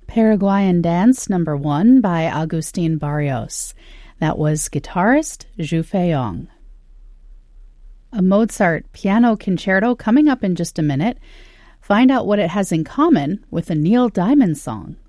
Paraguayan Dance No. 1 by Agustin Barrios. That was guitarist Zhu Feiyong. A Mozart piano concerto coming up in just a minute. Find out what it has in common with a Neil Diamond song